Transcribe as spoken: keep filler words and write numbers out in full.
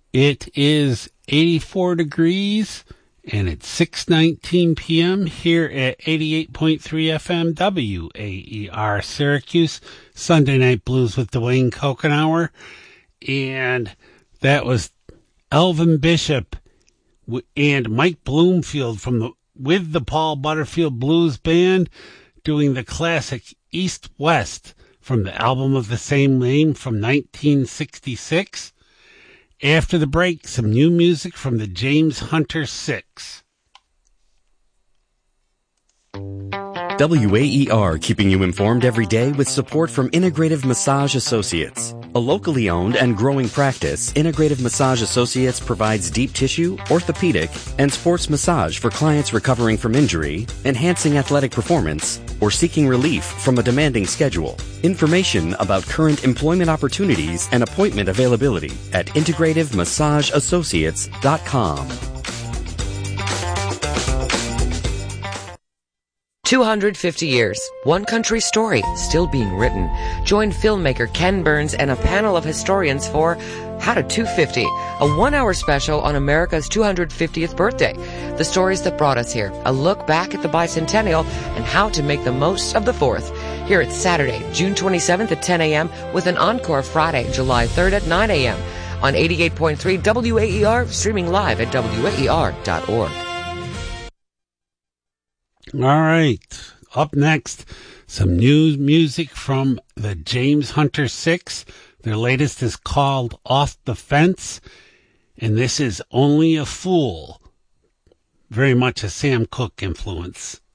It is eighty-four degrees, and it's six nineteen p.m. here at eighty-eight point three F M W A E R Syracuse, Sunday Night Blues with Dwayne Kokenauer. And that was Elvin Bishop and Mike Bloomfield from the with the Paul Butterfield Blues Band doing the classic East West from the album of the same name from nineteen sixty-six. After the break, some new music from the James Hunter Six. W A E R, keeping you informed every day with support from Integrative Massage Associates. A locally owned and growing practice, Integrative Massage Associates provides deep tissue, orthopedic, and sports massage for clients recovering from injury, enhancing athletic performance, or seeking relief from a demanding schedule. Information about current employment opportunities and appointment availability at integrative massage associates dot com. two hundred fifty years, one country story still being written. Join filmmaker Ken Burns and a panel of historians for How to two fifty, a one-hour special on America's two hundred fiftieth birthday. The stories that brought us here, a look back at the bicentennial, and how to make the most of the fourth. Here it's Saturday, June twenty-seventh at ten a.m. with an encore Friday, July third at nine a.m. on eighty-eight point three W A E R, streaming live at W A E R dot org. All right. Up next, some new music from the James Hunter Six. Their latest is called Off the Fence, and this is Only a Fool. Very much a Sam Cooke influence.